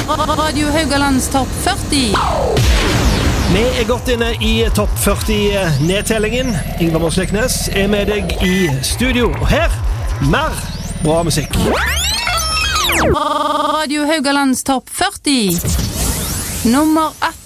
Radio Haugalands topp 40. Vi godt inne i topp 40-nedtellingen. Ingvar Mosleknes med deg i studio. Og her, mer bra musikk. Radio Haugalands topp 40. Nummer 1.